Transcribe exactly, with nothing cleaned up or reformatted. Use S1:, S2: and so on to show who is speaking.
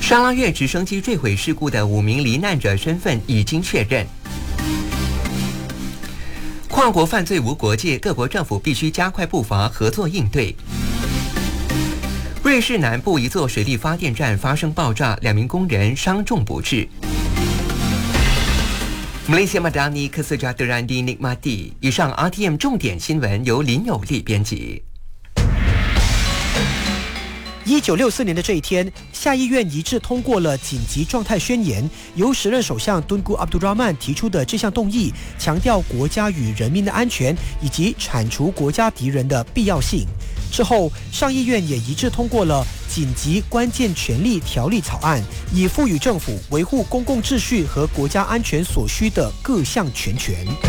S1: 沙拉越直升机坠毁事故的五名罹难者身份已经确认。跨国犯罪无国界，各国政府必须加快步伐，合作应对。瑞士南部一座水力发电站发生爆炸，两名工人伤重不治。Malaysia Madani Kesejahteraan dinikmati。以上 R T M 重点新闻由林有利编辑。
S2: 一九六四年的这一天，下议院一致通过了紧急状态宣言，由时任首相敦古 Abdul Rahman 提出的这项动议，强调国家与人民的安全以及铲除国家敌人的必要性。之后，上议院也一致通过了紧急关键权力条例草案，以赋予政府维护公共秩序和国家安全所需的各项权权。